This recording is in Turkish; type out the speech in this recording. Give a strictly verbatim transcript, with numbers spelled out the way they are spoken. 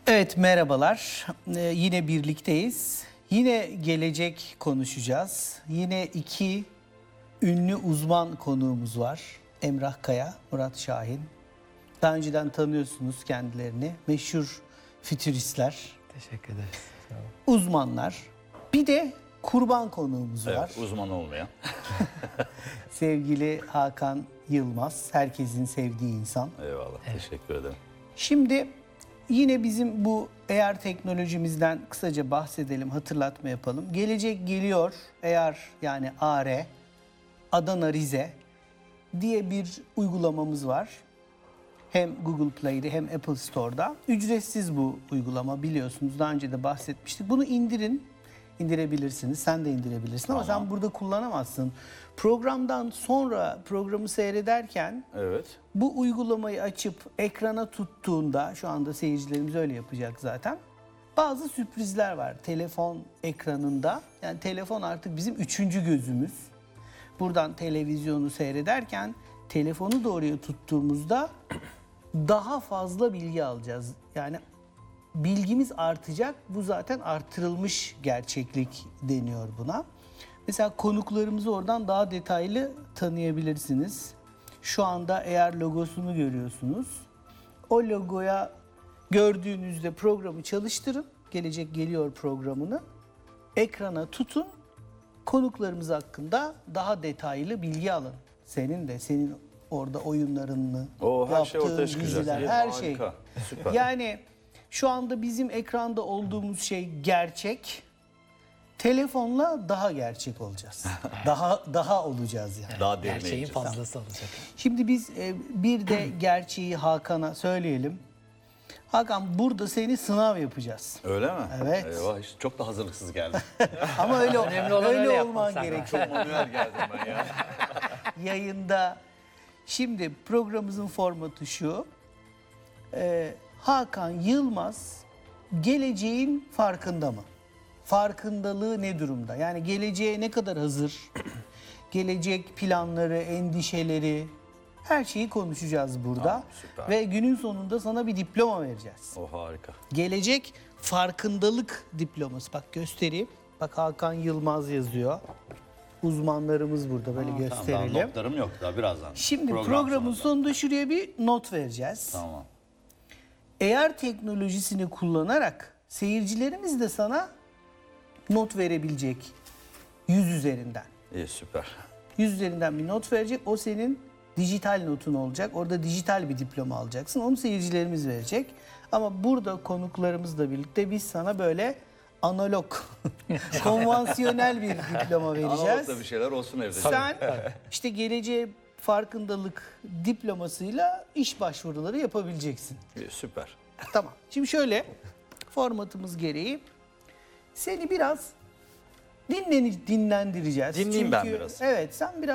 Evet, merhabalar. Ee, yine birlikteyiz. Yine gelecek konuşacağız. Yine iki ünlü uzman konuğumuz var. Emrah Kaya, Murat Şahin. Daha önceden tanıyorsunuz kendilerini. Meşhur fütüristler, Teşekkür ederiz. Sağ olun. uzmanlar. Bir de kurban konuğumuz var. Evet, uzman olmayan. Sevgili Hakan Yılmaz, herkesin sevdiği insan. Eyvallah, teşekkür ederim. Şimdi yine bizim bu A R teknolojimizden kısaca bahsedelim, hatırlatma yapalım. Gelecek geliyor A R, yani A R, Adana Rize diye bir uygulamamız var. Hem Google Play'de hem Apple Store'da. Ücretsiz bu uygulama, biliyorsunuz. Daha önce de bahsetmiştik. Bunu indirin, indirebilirsiniz. Sen de indirebilirsin ama Tamam. sen burada kullanamazsın. Programdan sonra programı seyrederken Evet. bu uygulamayı açıp ekrana tuttuğunda, şu anda seyircilerimiz öyle yapacak zaten, bazı sürprizler var telefon ekranında. Yani telefon artık bizim üçüncü gözümüz. Buradan televizyonu seyrederken telefonu da oraya tuttuğumuzda daha fazla bilgi alacağız. Yani bilgimiz artacak. Bu zaten artırılmış gerçeklik deniyor buna. Mesela konuklarımızı oradan daha detaylı tanıyabilirsiniz. Şu anda A R logosunu görüyorsunuz. O logoya gördüğünüzde programı çalıştırın. Gelecek geliyor programını. Ekrana tutun. Konuklarımız hakkında daha detaylı bilgi alın. Senin de, senin orada oyunlarını, O her şey yaptığın ortaya çıkacak. diziler, Ya, her harika, şey. süper. Yani şu anda bizim ekranda olduğumuz şey gerçek. Telefonla daha gerçek olacağız. daha daha olacağız yani. Daha derine Gerçeğin ineceğiz. fazlası olacak. Şimdi biz e, bir de gerçeği Hakan'a söyleyelim. Hakan, burada seni sınav yapacağız. Öyle mi? Evet. Eyvah, hiç- çok da hazırlıksız geldim. Ama öyle Önemli olan öyle öyle yapmak olman zaten. gerekiyor Manuel geldim ben ya. yayında. Şimdi programımızın formatı şu. Ee, Hakan Yılmaz geleceğin farkında mı? Farkındalığı ne durumda? Yani geleceğe ne kadar hazır? Gelecek planları, endişeleri, her şeyi konuşacağız burada. Tamam, süper. Ve günün sonunda sana bir diploma vereceğiz. O harika. Gelecek farkındalık diploması. Bak göstereyim. Bak Hakan Yılmaz yazıyor. Uzmanlarımız burada, böyle Tamam, gösterelim. daha notlarım yok daha birazdan. Şimdi Program programın sonunda. sonunda şuraya bir not vereceğiz. Tamam. A R teknolojisini kullanarak seyircilerimiz de sana not verebilecek yüz üzerinden. İyi, süper. yüz üzerinden bir not verecek. O senin dijital notun olacak. Orada dijital bir diploma alacaksın. Onu seyircilerimiz verecek. Ama burada konuklarımızla birlikte biz sana böyle analog, konvansiyonel bir diploma vereceğiz. Analogda bir şeyler olsun evde. Sen işte geleceğe farkındalık diplomasıyla iş başvuruları yapabileceksin. İyi, süper. Tamam. Şimdi şöyle, formatımız gereği seni biraz dinlen dinlendireceğiz. Dinleyeyim ben Çünkü- biraz. Evet, sen biraz